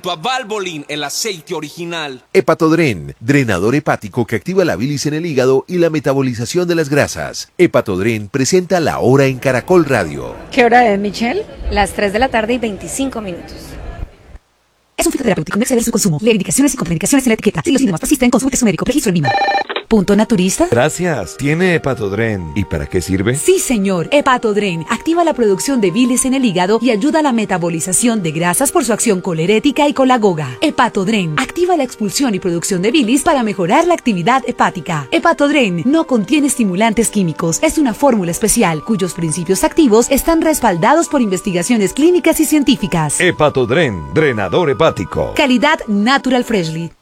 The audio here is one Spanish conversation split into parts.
Valvoline, el aceite original. Hepatodren, drenador hepático que activa la bilis en el hígado y la metabolización de las grasas. Hepatodren presenta La Hora en Caracol Radio. ¿Qué hora es, Michelle? Las 3 de la tarde y 25 minutos. Es un fitoterapéutico, no exceder su consumo. Lee indicaciones y contraindicaciones en la etiqueta. Si los síntomas persisten, consulte su médico. Registro en Lima. ¿Punto naturista? Gracias. ¿Tiene Hepatodren? ¿Y para qué sirve? Sí, señor. Hepatodren activa la producción de bilis en el hígado y ayuda a la metabolización de grasas por su acción colerética y colagoga. Hepatodren activa la expulsión y producción de bilis para mejorar la actividad hepática. Hepatodren no contiene estimulantes químicos. Es una fórmula especial cuyos principios activos están respaldados por investigaciones clínicas y científicas. Hepatodren, drenador hepático. Calidad Natural Freshly.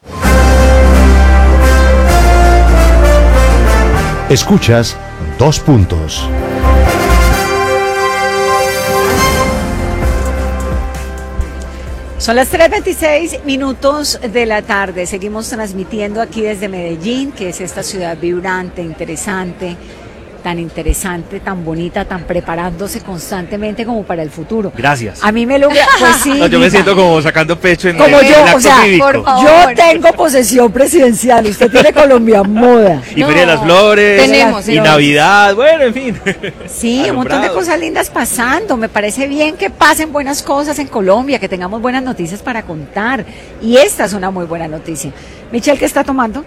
Escuchas 2 puntos. Son las 3:26 minutos de la tarde. Seguimos transmitiendo aquí desde Medellín, que es esta ciudad vibrante, tan interesante, tan bonita, tan preparándose constantemente como para el futuro. Gracias. A mí me logra, pues sí. No, yo me siento como sacando pecho en como el yo, acto o sea, cívico. por favor. Yo tengo posesión presidencial, usted tiene Colombia Moda. Y Feria de las Flores, tenemos, y Navidad, bueno, en fin. Sí, un montón de cosas lindas pasando. Me parece bien que pasen buenas cosas en Colombia, que tengamos buenas noticias para contar. Y esta es una muy buena noticia. Michelle, ¿qué está tomando?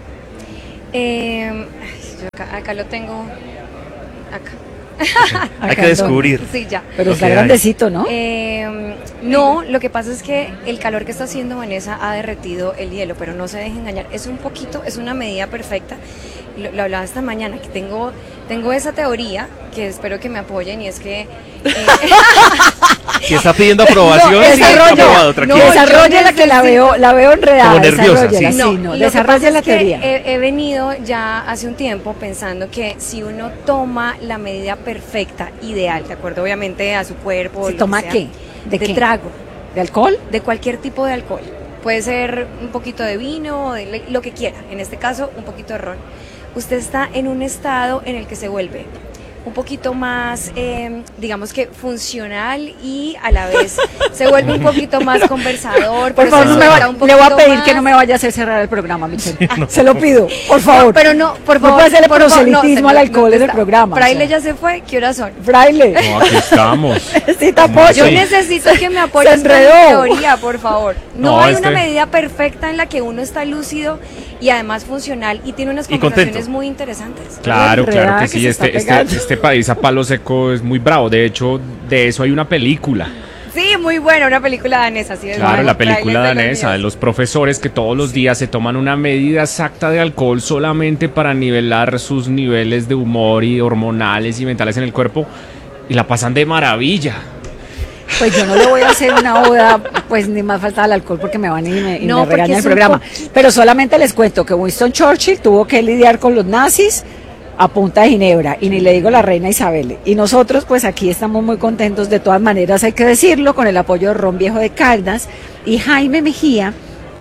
Yo acá lo tengo. Acá. Hay que descubrir. Sí, ya. Pero está grandecito, ¿no? No, lo que pasa es que el calor que está haciendo Vanessa ha derretido el hielo, pero no se deje engañar. Es un poquito, es una medida perfecta. Lo hablaba esta mañana, que tengo esa teoría que espero que me apoyen, y es que Si está pidiendo aprobación, no, sí, está aprobado, tranquilo. Desarrolla que la veo enredada. Como nerviosa, sí. Desarrolla la teoría. He venido ya hace un tiempo pensando que si uno toma la medida perfecta, ideal, de acuerdo obviamente a su cuerpo. ¿Se toma qué? ¿De qué? Trago. ¿De alcohol? De cualquier tipo de alcohol. Puede ser un poquito de vino, lo que quiera. En este caso, un poquito de ron. Usted está en un estado en el que se vuelve un poquito más, digamos que funcional, y a la vez se vuelve un poquito más conversador. Por favor, le voy a pedir que no me vaya a hacer cerrar el programa, Michelle. Se lo pido, por favor. No, pero no, por favor. No puede hacerle proselitismo al alcohol en el programa. Fraile ya se fue, ¿qué horas son? Fraile. No, aquí estamos. Necesita apoyo. Yo necesito que me apoyes con mi teoría, por favor. No hay una medida perfecta en la que uno está lúcido y además funcional y tiene unas conversaciones muy interesantes. Claro que sí. Este país a palo seco es muy bravo. De hecho, de eso hay una película. Sí, muy buena, una película danesa. Sí, claro, la película danesa de los profesores que todos los días se toman una medida exacta de alcohol solamente para nivelar sus niveles de humor y hormonales y mentales en el cuerpo, y la pasan de maravilla. Pues yo no le voy a hacer una oda, pues ni más falta el alcohol, porque me van y me regañan el programa. Pero solamente les cuento que Winston Churchill tuvo que lidiar con los nazis a punta de ginebra, y ni le digo la reina Isabel. Y nosotros pues aquí estamos muy contentos, de todas maneras hay que decirlo, con el apoyo de Ron Viejo de Caldas y Jaime Mejía.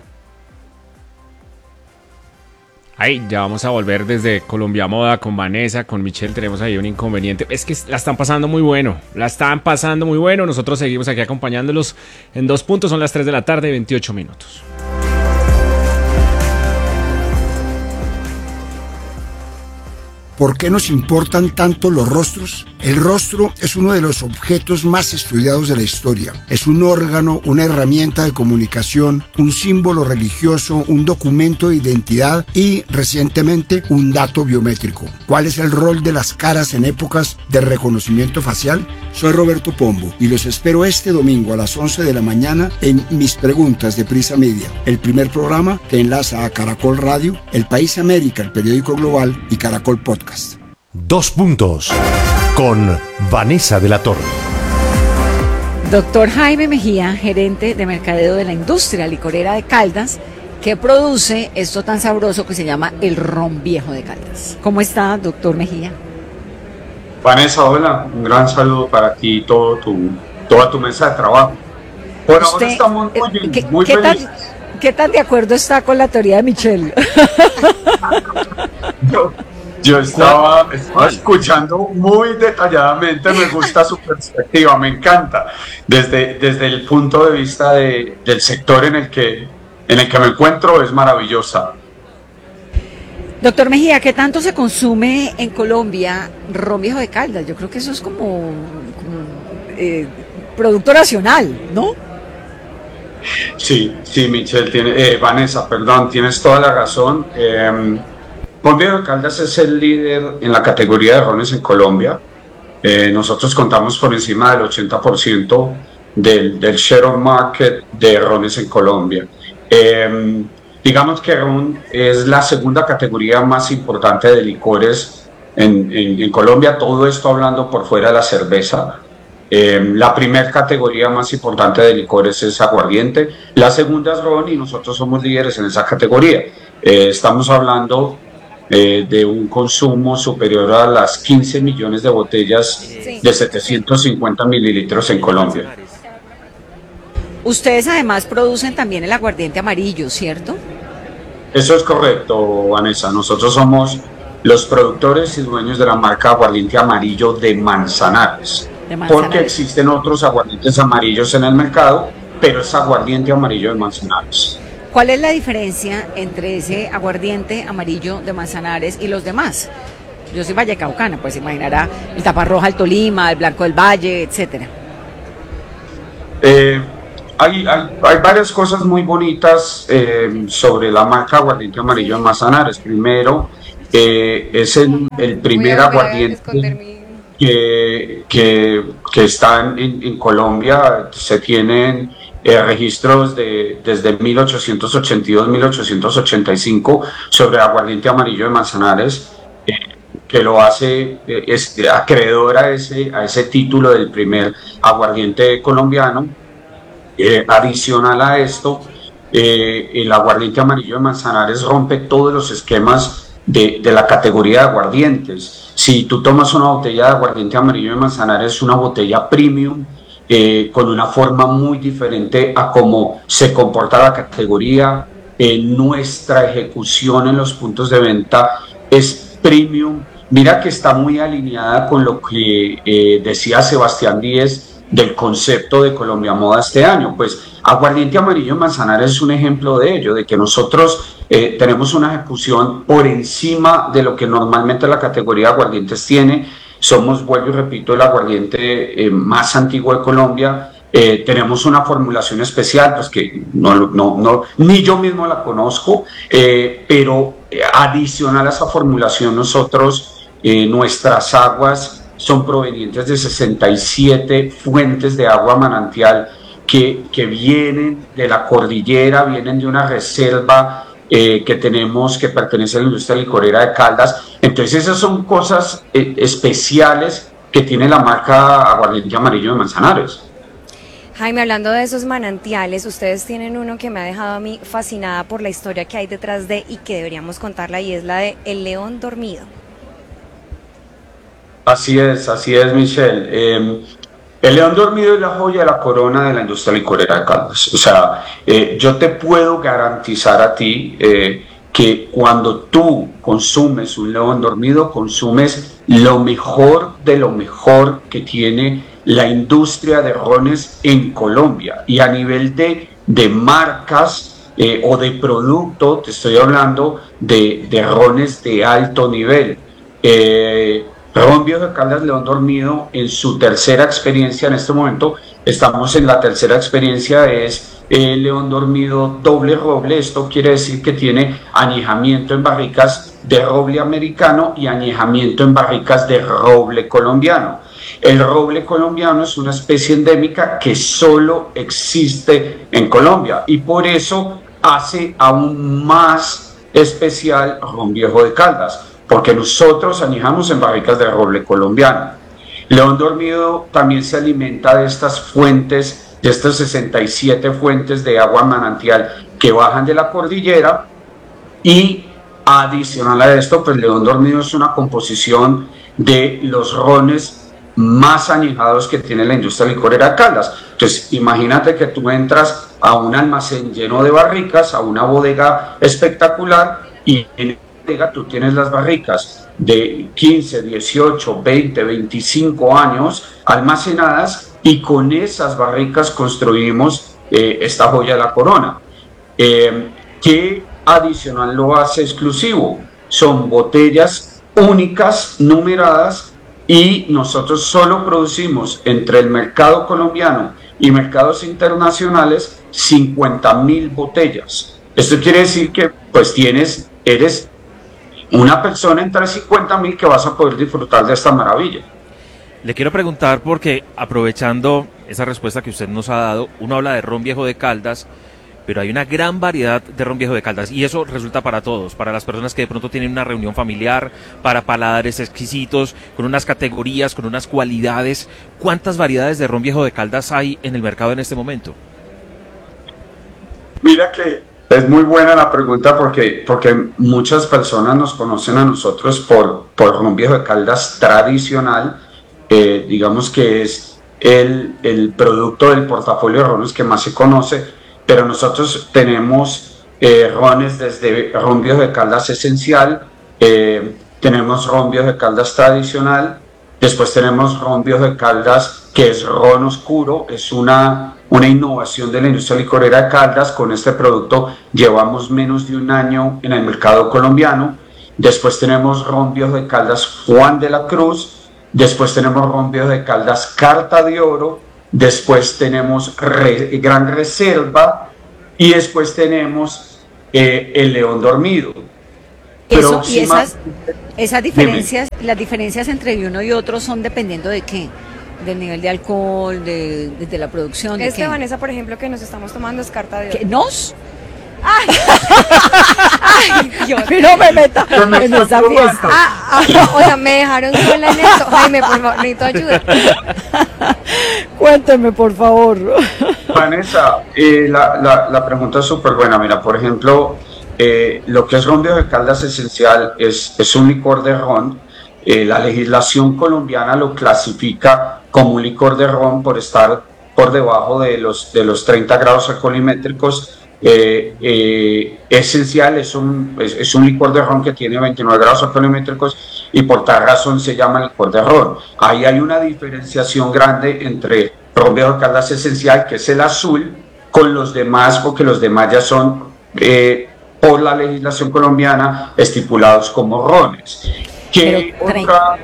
Ahí ya vamos a volver desde Colombia Moda con Vanessa, con Michelle. Tenemos ahí un inconveniente. Es que la están pasando muy bueno. Nosotros seguimos aquí acompañándolos en 2 puntos. Son las 3 de la tarde, 28 minutos. ¿Por qué nos importan tanto los rostros? El rostro es uno de los objetos más estudiados de la historia. Es un órgano, una herramienta de comunicación, un símbolo religioso, un documento de identidad y, recientemente, un dato biométrico. ¿Cuál es el rol de las caras en épocas de reconocimiento facial? Soy Roberto Pombo y los espero este domingo a las 11 de la mañana en Mis Preguntas de Prisa Media, el primer programa que enlaza a Caracol Radio, El País América, el periódico global, y Caracol Podcast. 2 puntos con Vanessa de la Torre. Doctor Jaime Mejía, gerente de mercadeo de la industria licorera de Caldas, que produce esto tan sabroso que se llama el ron viejo de Caldas. ¿Cómo está, doctor Mejía? Vanessa, hola, un gran saludo para ti y toda tu mesa de trabajo. Por ahora estamos muy felices. ¿Qué tan de acuerdo está con la teoría de Michelle? Yo estaba escuchando muy detalladamente, me gusta su perspectiva, me encanta, desde el punto de vista del sector en el que me encuentro, es maravillosa. Doctor Mejía, ¿qué tanto se consume en Colombia ron Viejo de Caldas? Yo creo que eso es como producto nacional, ¿no? Sí, Michelle, Vanessa, perdón, tienes toda la razón. Ron Viejo de Caldas es el líder en la categoría de rones en Colombia. Nosotros contamos por encima del 80% del share of market de rones en Colombia. Digamos que ron es la segunda categoría más importante de licores en Colombia, todo esto hablando por fuera de la cerveza. La primera categoría más importante de licores es aguardiente, la segunda es ron y nosotros somos líderes en esa categoría. Estamos hablando de un consumo superior a las 15 millones de botellas de 750 mililitros en Colombia. Ustedes además producen también el aguardiente amarillo, ¿cierto? Eso es correcto, Vanessa. Nosotros somos los productores y dueños de la marca Aguardiente Amarillo de Manzanares. Porque existen otros aguardientes amarillos en el mercado, pero es Aguardiente Amarillo de Manzanares. ¿Cuál es la diferencia entre ese aguardiente amarillo de Manzanares y los demás? Yo soy vallecaucana, pues imaginará el taparroja del Tolima, el blanco del Valle, etcétera. Hay varias cosas muy bonitas sobre la marca Aguardiente Amarillo de Manzanares. Primero, es el primer aguardiente que está en Colombia. Se tienen registros desde 1882-1885 sobre aguardiente amarillo de Manzanares, que lo hace acreedor a ese título del primer aguardiente colombiano. Adicional a esto, el aguardiente amarillo de Manzanares rompe todos los esquemas de la categoría de aguardientes. Si tú tomas una botella de aguardiente amarillo de Manzanares, una botella premium, con una forma muy diferente a cómo se comporta la categoría. Nuestra ejecución en los puntos de venta es premium. Mira que está muy alineada con lo que decía Sebastián Díez del concepto de Colombia Moda este año. Pues Aguardiente Amarillo de Manzanares es un ejemplo de ello, de que nosotros tenemos una ejecución por encima de lo que normalmente la categoría de aguardientes tiene. Somos, vuelvo y repito, el aguardiente más antiguo de Colombia. Tenemos una formulación especial, pues que ni yo mismo la conozco, pero adicional a esa formulación, nosotros, nuestras aguas son provenientes de 67 fuentes de agua manantial que vienen de la cordillera, vienen de una reserva que tenemos, que pertenece a la industria licorera de Caldas. Entonces esas son cosas especiales que tiene la marca Aguardiente Amarillo de Manzanares. Jaime, hablando de esos manantiales, ustedes tienen uno que me ha dejado a mí fascinada por la historia que hay detrás de y que deberíamos contarla, y es la de El León Dormido. Así es, Michelle. El León Dormido es la joya de la corona de la industria licorera de Caldas. O sea, yo te puedo garantizar a ti que cuando tú consumes un León Dormido, consumes lo mejor de lo mejor que tiene la industria de rones en Colombia. Y a nivel de marcas o de producto, te estoy hablando de rones de alto nivel. Ron Viejo de Caldas León Dormido, en su tercera experiencia, en este momento estamos en la tercera experiencia, es León Dormido doble roble. Esto quiere decir que tiene añejamiento en barricas de roble americano y añejamiento en barricas de roble colombiano. El roble colombiano es una especie endémica que solo existe en Colombia y por eso hace aún más especial Ron Viejo de Caldas, porque nosotros añejamos en barricas de roble colombiano. León Dormido también se alimenta de estas fuentes, de estas 67 fuentes de agua manantial que bajan de la cordillera, y adicional a esto, pues León Dormido es una composición de los rones más añejados que tiene la industria licorera de Caldas. Entonces, imagínate que tú entras a un almacén lleno de barricas, a una bodega espectacular, y en tú tienes las barricas de 15, 18, 20, 25 años almacenadas, y con esas barricas construimos esta joya de la corona. ¿Qué adicional lo hace exclusivo? Son botellas únicas, numeradas, y nosotros solo producimos entre el mercado colombiano y mercados internacionales 50.000 botellas. Esto quiere decir que pues eres una persona entre 50.000 que vas a poder disfrutar de esta maravilla. Le quiero preguntar porque, aprovechando esa respuesta que usted nos ha dado, uno habla de ron viejo de Caldas, pero hay una gran variedad de ron viejo de Caldas, y eso resulta para todos, para las personas que de pronto tienen una reunión familiar, para paladares exquisitos, con unas categorías, con unas cualidades. ¿Cuántas variedades de ron viejo de Caldas hay en el mercado en este momento? Mira que es muy buena la pregunta porque muchas personas nos conocen a nosotros por ron viejo de Caldas tradicional, digamos que es el producto del portafolio de rones que más se conoce, pero nosotros tenemos rones desde ron viejo de Caldas esencial, tenemos ron viejo de Caldas tradicional, después tenemos ron viejo de Caldas que es ron oscuro, es una innovación de la industria licorera de Caldas. Con este producto llevamos menos de un año en el mercado colombiano. Después tenemos ron viejo de Caldas Juan de la Cruz, después tenemos ron viejo de Caldas Carta de Oro, después tenemos Gran Reserva, y después tenemos el León Dormido. Eso, y esas diferencias, las diferencias entre uno y otro son dependiendo de qué, del nivel de alcohol, de la producción. Vanessa, por ejemplo, que nos estamos tomando es Carta de Oro. ¿Qué? ¿Nos? ¡Ay! ¡Ay, Dios! No me meta en esa fiesta. O sea, me dejaron sola en esto. Jaime, por favor, necesito ayuda. Cuénteme, por favor. Vanessa, la pregunta es súper buena. Mira, por ejemplo, lo que es ron viejo de Caldas esencial es un licor de ron. La legislación colombiana lo clasifica como un licor de ron por estar por debajo de los 30 grados alcoholimétricos. Esencial es un licor de ron que tiene 29 grados alcoholimétricos, y por tal razón se llama licor de ron. Ahí hay una diferenciación grande entre ron viejo de Caldas esencial, que es el azul, con los demás, porque los demás ya son por la legislación colombiana estipulados como rones. ¿Qué otra?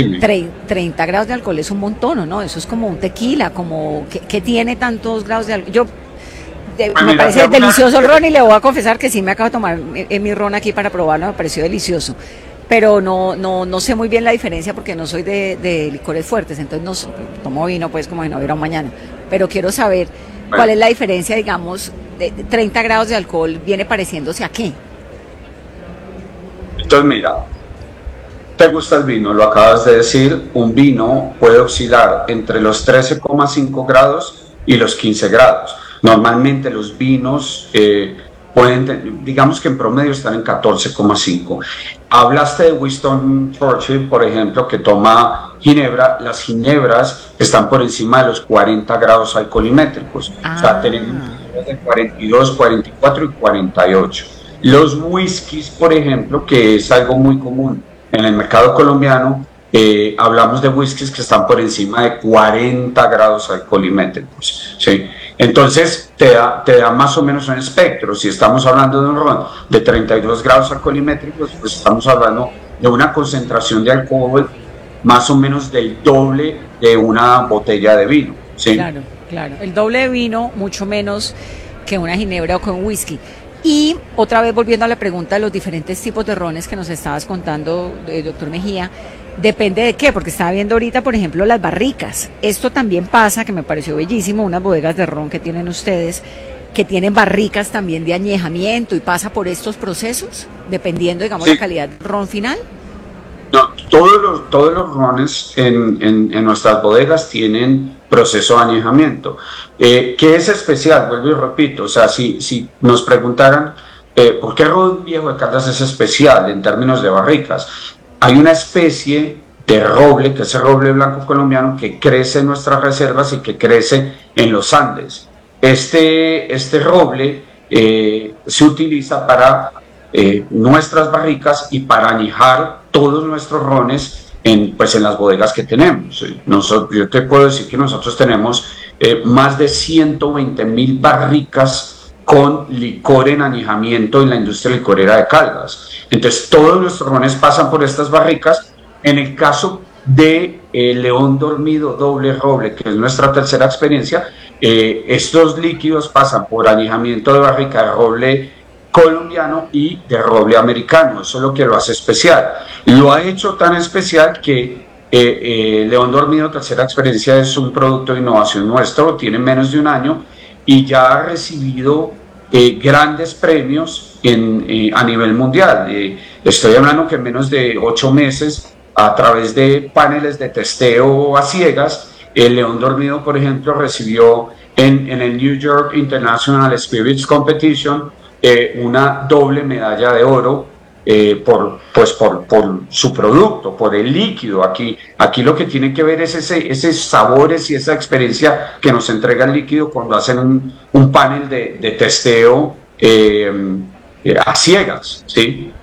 30 grados de alcohol es un montón, ¿o no? Eso es como un tequila, como que tiene tantos grados de alcohol. Me parece delicioso el ron, y le voy a confesar que sí me acabo de tomar mi ron aquí para probarlo, me pareció delicioso, pero no sé muy bien la diferencia porque no soy de licores fuertes, entonces no tomo vino pues como si no hubiera un mañana, pero quiero saber cuál es la diferencia, digamos, de 30 grados de alcohol, ¿viene pareciéndose a qué? Entonces mira, ¿te gusta el vino? Lo acabas de decir, un vino puede oscilar entre los 13,5 grados y los 15 grados. Normalmente los vinos pueden, digamos que en promedio están en 14,5. Hablaste de Winston Churchill, por ejemplo, que toma ginebra. Las ginebras están por encima de los 40 grados alcoholimétricos. O sea, tenemos de 42, 44 y 48. Los whiskies, por ejemplo, que es algo muy común en el mercado colombiano, hablamos de whiskies que están por encima de 40 grados alcoholimétricos, ¿sí? Entonces te da más o menos un espectro. Si estamos hablando de un ron de 32 grados alcoholimétricos, pues estamos hablando de una concentración de alcohol más o menos del doble de una botella de vino, ¿sí? Claro, el doble de vino, mucho menos que una ginebra o que un whisky. Y otra vez volviendo a la pregunta de los diferentes tipos de rones que nos estabas contando, doctor Mejía, depende de qué, porque estaba viendo ahorita, por ejemplo, las barricas. Esto también pasa, que me pareció bellísimo, unas bodegas de ron que tienen ustedes, que tienen barricas también de añejamiento, y pasa por estos procesos, dependiendo, digamos, la calidad del ron final. No, todos los rones en nuestras bodegas tienen proceso de añejamiento. ¿Qué es especial? Vuelvo y repito, o sea, si nos preguntaran ¿por qué ron viejo de Caldas es especial en términos de barricas? Hay una especie de roble, que es el roble blanco colombiano, que crece en nuestras reservas y que crece en los Andes. Este roble se utiliza para nuestras barricas y para añejar todos nuestros rones en las bodegas que tenemos. Yo te puedo decir que nosotros tenemos más de 120.000 barricas con licor en añejamiento en la industria licorera de Caldas. Entonces todos nuestros rones pasan por estas barricas. En el caso de León Dormido Doble Roble, que es nuestra tercera experiencia, estos líquidos pasan por añejamiento de barrica de roble colombiano y de roble americano. Eso es lo que lo hace especial. Lo ha hecho tan especial que León Dormido tercera experiencia es un producto de innovación nuestro, tiene menos de un año y ya ha recibido grandes premios a nivel mundial. Estoy hablando que en menos de 8 meses, a través de paneles de testeo a ciegas, el León Dormido, por ejemplo, recibió en el New York International Spirits Competition una doble medalla de oro por su producto, por el líquido. Aquí lo que tiene que ver es ese sabores y esa experiencia que nos entrega el líquido cuando hacen un panel de testeo a ciegas, ¿sí?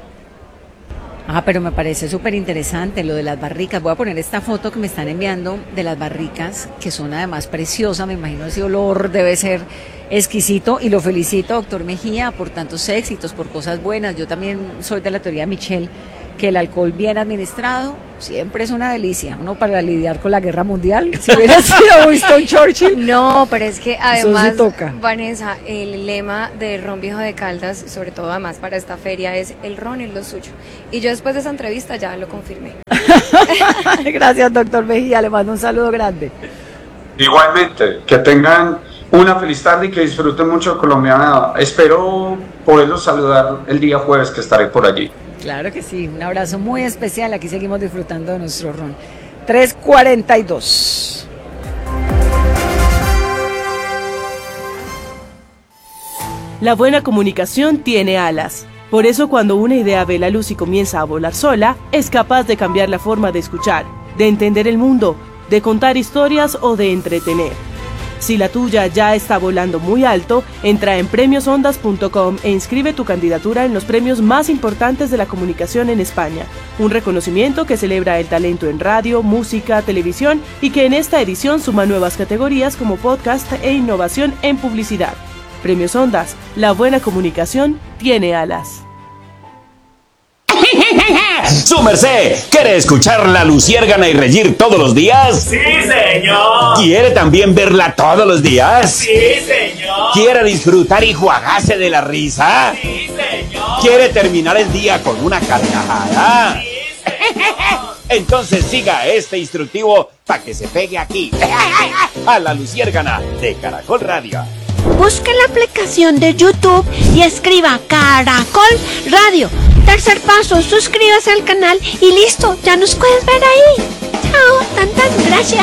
Pero me parece súper interesante lo de las barricas. Voy a poner esta foto que me están enviando de las barricas, que son además preciosas. Me imagino ese olor debe ser exquisito y lo felicito, doctor Mejía, por tantos éxitos, por cosas buenas. Yo también soy de la teoría de Michel, que el alcohol bien administrado siempre es una delicia. Uno para lidiar con la guerra mundial, si hubiera sido Winston Churchill. No, pero es que además, sí toca. Vanessa, el lema de Ron Viejo de Caldas, sobre todo además para esta feria, es el ron es lo suyo. Y yo después de esa entrevista ya lo confirmé. Gracias, doctor Mejía, le mando un saludo grande. Igualmente, que tengan una feliz tarde y que disfruten mucho de Colombiana. Espero poderlos saludar el día jueves que estaré por allí. Claro que sí, un abrazo muy especial. Aquí seguimos disfrutando de nuestro ron. 3:42. La buena comunicación tiene alas. Por eso cuando una idea ve la luz y comienza a volar sola, es capaz de cambiar la forma de escuchar, de entender el mundo, de contar historias o de entretener. Si la tuya ya está volando muy alto, entra en premiosondas.com e inscribe tu candidatura en los premios más importantes de la comunicación en España. Un reconocimiento que celebra el talento en radio, música, televisión y que en esta edición suma nuevas categorías como podcast e innovación en publicidad. Premios Ondas, la buena comunicación tiene alas. ¡Su merced! ¿Quiere escuchar La Luciérgana y reír todos los días? ¡Sí, señor! ¿Quiere también verla todos los días? ¡Sí, señor! ¿Quiere disfrutar y jugarse de la risa? ¡Sí, señor! ¿Quiere terminar el día con una carcajada? ¡Sí, señor! Entonces siga este instructivo para que se pegue aquí, a La Luciérgana de Caracol Radio. Busque la aplicación de YouTube y escriba Caracol Radio. Tercer paso, suscríbase al canal y listo, ya nos puedes ver ahí. Chao, tantas gracias.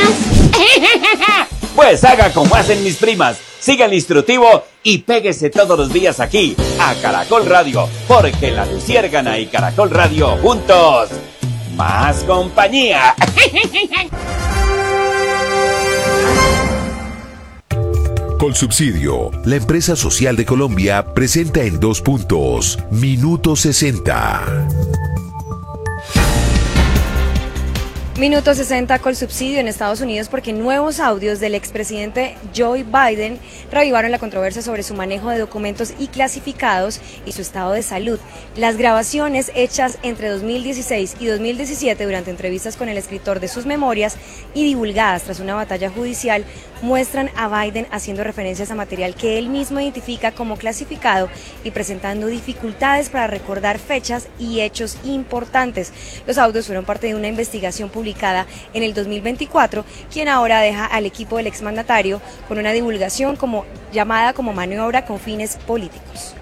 Pues haga como hacen mis primas, siga el instructivo y péguese todos los días aquí, a Caracol Radio, porque La Luciérgana y Caracol Radio juntos, más compañía. Colsubsidio, la empresa social de Colombia, presenta en 2 puntos, Minuto 60. Minuto 60 Colsubsidio en Estados Unidos, porque nuevos audios del expresidente Joe Biden reavivaron la controversia sobre su manejo de documentos y clasificados y su estado de salud. Las grabaciones hechas entre 2016 y 2017 durante entrevistas con el escritor de sus memorias y divulgadas tras una batalla judicial muestran a Biden haciendo referencias a material que él mismo identifica como clasificado y presentando dificultades para recordar fechas y hechos importantes. Los audios fueron parte de una investigación publicada en el 2024, quien ahora deja al equipo del exmandatario con una divulgación llamada como maniobra con fines políticos.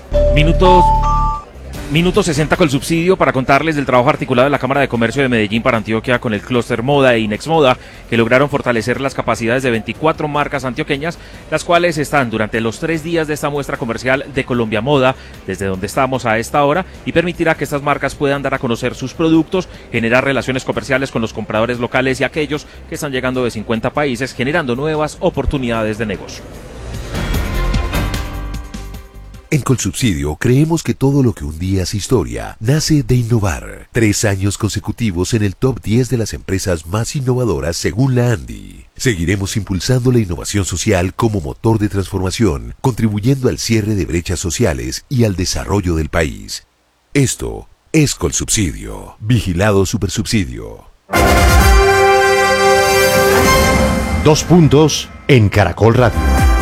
Minuto 60 Colsubsidio para contarles del trabajo articulado de la Cámara de Comercio de Medellín para Antioquia con el Clúster Moda e Inex Moda, que lograron fortalecer las capacidades de 24 marcas antioqueñas, las cuales están durante los 3 días de esta muestra comercial de Colombia Moda, desde donde estamos a esta hora, y permitirá que estas marcas puedan dar a conocer sus productos, generar relaciones comerciales con los compradores locales y aquellos que están llegando de 50 países, generando nuevas oportunidades de negocio. En Colsubsidio creemos que todo lo que un día es historia nace de innovar. 3 años consecutivos en el top 10 de las empresas más innovadoras según la ANDI. Seguiremos impulsando la innovación social como motor de transformación, contribuyendo al cierre de brechas sociales y al desarrollo del país. Esto es Colsubsidio. Vigilado Supersubsidio. 2 puntos en Caracol Radio.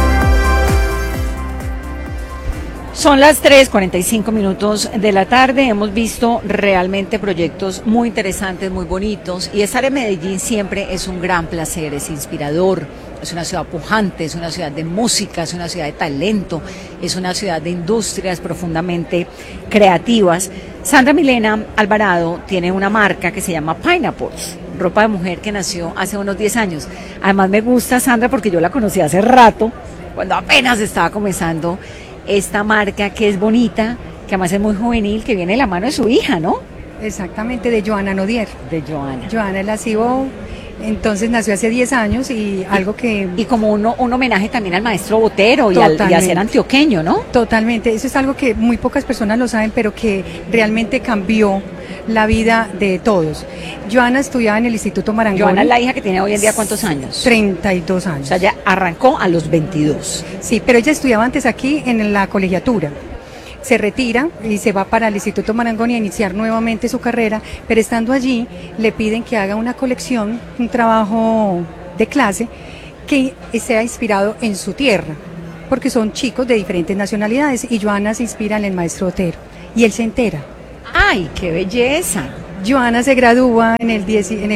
Son las 3:45 de la tarde. Hemos visto realmente proyectos muy interesantes, muy bonitos. Y estar en Medellín siempre es un gran placer, es inspirador. Es una ciudad pujante, es una ciudad de música, es una ciudad de talento, es una ciudad de industrias profundamente creativas. Sandra Milena Alvarado tiene una marca que se llama Pineapples, ropa de mujer que nació hace unos 10 años. Además me gusta, Sandra, porque yo la conocí hace rato, cuando apenas estaba comenzando esta marca que es bonita, que además es muy juvenil, que viene de la mano de su hija, ¿no? Exactamente, de Joana Nodier. De Joana. Joana es la CEO, entonces nació hace 10 años y algo que... Y como un homenaje también al maestro Botero y a ser antioqueño, ¿no? Totalmente, eso es algo que muy pocas personas lo saben, pero que realmente cambió la vida de todos. Joana estudiaba en el Instituto Marangoni. Joana es la hija que tiene hoy en día ¿cuántos años? 32 años. O sea, ella arrancó a los 22. Sí, pero ella estudiaba antes aquí en la colegiatura. Se retira y se va para el Instituto Marangoni a iniciar nuevamente su carrera, pero estando allí le piden que haga una colección, un trabajo de clase que sea inspirado en su tierra, porque son chicos de diferentes nacionalidades y Joana se inspira en el maestro Botero y él se entera. ¡Ay, qué belleza! Joana se gradúa en el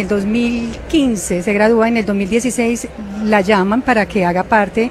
2015, se gradúa en el 2016, la llaman para que haga parte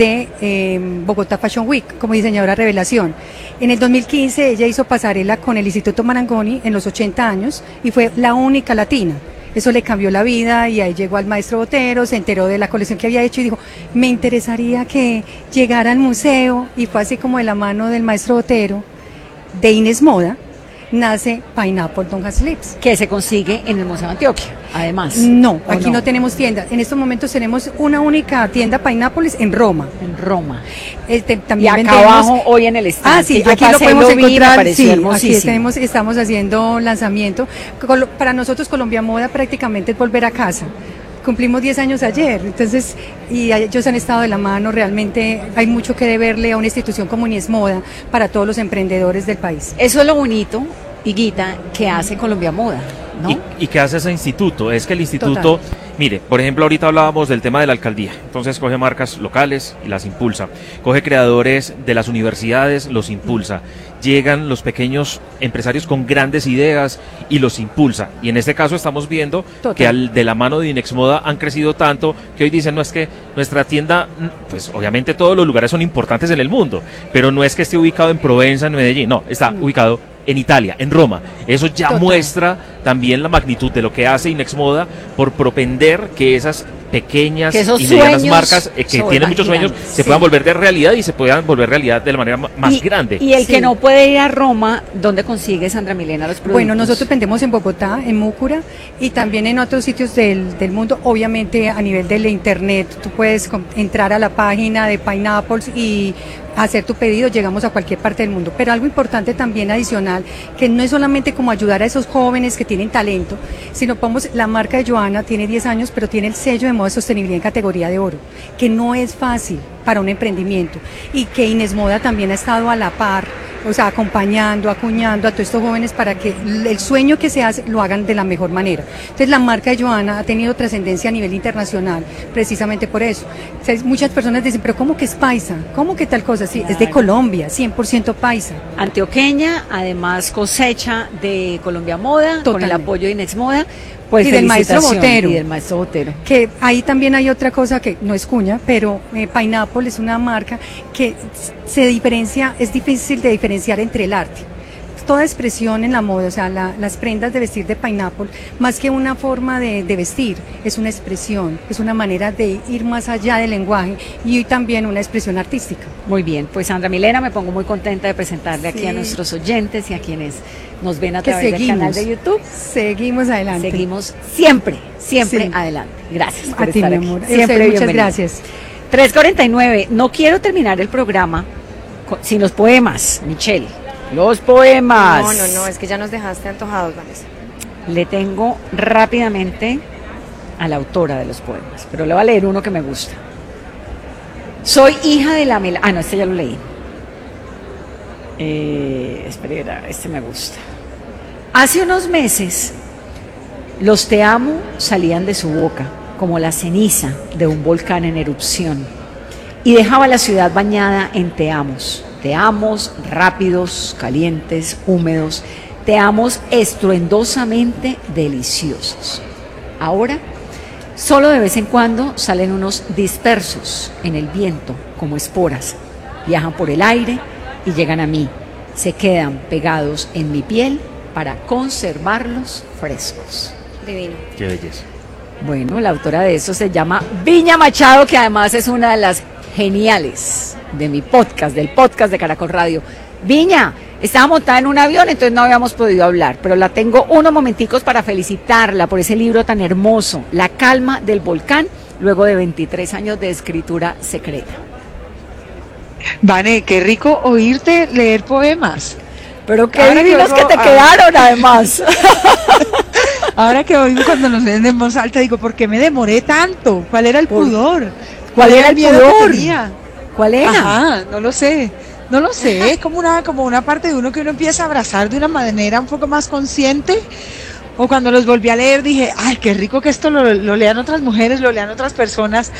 de Bogotá Fashion Week como diseñadora revelación. En el 2015 ella hizo pasarela con el Instituto Marangoni en los 80 años y fue la única latina. Eso le cambió la vida y ahí llegó al maestro Botero, se enteró de la colección que había hecho y dijo, me interesaría que llegara al museo, y fue así como de la mano del maestro Botero, de Inés Moda, nace Pineapple Don't Have Lips. Que se consigue en el Museo de Antioquia, además. No, aquí no tenemos tiendas. En estos momentos tenemos una única tienda Pineapple en Roma. En Roma. También y acá abajo, hoy en el stand. Ah, sí, aquí lo podemos encontrar. Sí, aquí estamos haciendo lanzamiento. Para nosotros Colombia Moda prácticamente es volver a casa. Cumplimos 10 años ayer, entonces, y ellos han estado de la mano, realmente hay mucho que deberle a una institución como Inés Moda para todos los emprendedores del país. Eso es lo bonito, Higuita, que hace Colombia Moda, ¿no? ¿Y qué hace ese instituto? Es que el instituto, Total. mire, por ejemplo, ahorita hablábamos del tema de la alcaldía, entonces coge marcas locales y las impulsa, coge creadores de las universidades, los impulsa, llegan los pequeños empresarios con grandes ideas y los impulsa, y en este caso estamos viendo Total. que de la mano de Inex Moda han crecido tanto que hoy dicen, no es que nuestra tienda, pues obviamente todos los lugares son importantes en el mundo, pero no es que esté ubicado en Provenza, en Medellín, no, está ubicado en Italia, en Roma. Eso ya Total. muestra también la magnitud de lo que hace Inex Moda por propender que esas pequeñas y medianas marcas que tienen muchos sueños se puedan volver de realidad y se puedan volver realidad de la manera más grande. Y el que no puede ir a Roma, ¿dónde consigue, Sandra Milena, los productos? Bueno, nosotros vendemos en Bogotá, en Múcura y también en otros sitios del mundo. Obviamente a nivel del internet, tú puedes entrar a la página de Pineapples y hacer tu pedido, llegamos a cualquier parte del mundo. Pero algo importante también adicional, que no es solamente como ayudar a esos jóvenes que tienen talento, sino la marca de Joana tiene 10 años, pero tiene el sello de moda de sostenibilidad en categoría de oro, que no es fácil para un emprendimiento, y que Inés Moda también ha estado a la par, o sea, acompañando, acuñando a todos estos jóvenes para que el sueño que se hace lo hagan de la mejor manera. Entonces la marca de Joana ha tenido trascendencia a nivel internacional precisamente por eso. O sea, muchas personas dicen, pero ¿cómo que es paisa? ¿Cómo que tal cosa? Sí, es de Colombia, 100% paisa. Antioqueña, además cosecha de Colombia Moda, con el apoyo de Inex Moda. Pues y del maestro Botero. Y del maestro Botero. Que ahí también hay otra cosa que no es cuña, pero Pineapple es una marca que se diferencia, es difícil de diferenciar entre el arte. Toda expresión en la moda, o sea, las prendas de vestir de Pineapple, más que una forma de vestir, es una expresión, es una manera de ir más allá del lenguaje y también una expresión artística. Muy bien, pues Sandra Milena, me pongo muy contenta de presentarle aquí a nuestros oyentes y a quienes nos ven a través del canal de YouTube. Seguimos adelante. Seguimos siempre adelante. Gracias por a ti, estar mi aquí. amor. Siempre muchas gracias. 3:49. No quiero terminar el programa sin los poemas, Michelle. Los poemas. No, es que ya nos dejaste antojados, Vanessa. Le tengo rápidamente a la autora de los poemas, pero le voy a leer uno que me gusta. Soy hija de la mela... no, este ya lo leí. Espera, este me gusta. Hace unos meses, los te amo salían de su boca, como la ceniza de un volcán en erupción, y dejaba la ciudad bañada en te amos rápidos, calientes, húmedos, te amos estruendosamente deliciosos. Ahora, solo de vez en cuando salen unos dispersos en el viento, como esporas, viajan por el aire y llegan a mí, se quedan pegados en mi piel para conservarlos frescos. Divino. Qué belleza. Bueno, la autora de eso se llama Viña Machado, que además es una de las geniales de mi podcast, del podcast de Caracol Radio. Viña, estaba montada en un avión, entonces no habíamos podido hablar, pero la tengo unos momenticos para felicitarla por ese libro tan hermoso, La calma del volcán, luego de 23 años de escritura secreta. Vane, qué rico oírte leer poemas. Pero qué divinos que te quedaron, además. Ahora que oigo cuando nos leen en voz alta, digo, ¿por qué me demoré tanto? ¿Cuál era el pudor? ¿Cuál era el pudor? ¿Cuál era? Ajá, no lo sé, como una parte de uno que uno empieza a abrazar de una manera un poco más consciente. O cuando los volví a leer dije, ay, qué rico que esto lo lean otras mujeres, lo lean otras personas.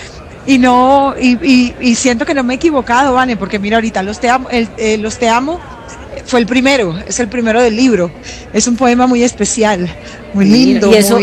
Y siento que no me he equivocado, Vane, porque mira, ahorita Los te amo fue es el primero del libro. Es un poema muy especial, muy lindo. Y eso